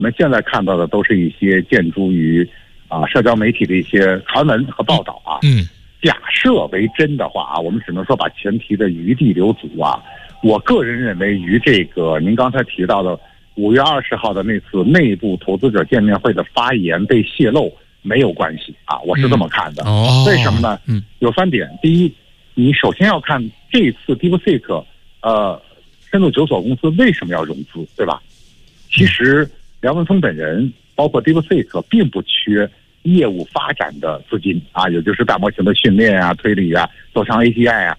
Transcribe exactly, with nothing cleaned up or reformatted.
们现在看到的都是一些建筑于啊社交媒体的一些传闻和报道啊。 嗯， 假设为真的话啊，我们只能说把前提的余地留足啊。我个人认为，与这个您刚才提到的五月二十号的那次内部投资者见面会的发言被泄露没有关系啊，我是这么看的。 嗯、哦， 为什么呢？ 嗯， 有三点。第一，你首先要看这次 DeepSeek 呃深度搜索公司为什么要融资，对吧？其实梁文峰本人包括 DeepSeek 并不缺业务发展的资金啊，也就是大模型的训练啊、推理啊、走上 A G I 啊，